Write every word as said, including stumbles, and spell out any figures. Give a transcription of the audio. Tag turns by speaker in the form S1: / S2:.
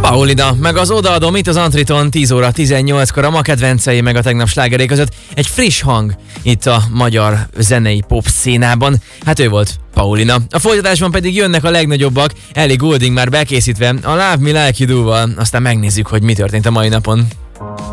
S1: Paulina, meg az odaadom itt az Antriton tíz óra tizennyolckor a ma kedvencei meg a tegnap slágerei között. Egy friss hang itt a magyar zenei pop színában. Hát ő volt Paulina. A folytatásban pedig jönnek a legnagyobbak, Ellie Goulding már bekészítve a Love Me Like You Do-val. Aztán megnézzük, hogy mi történt a mai napon.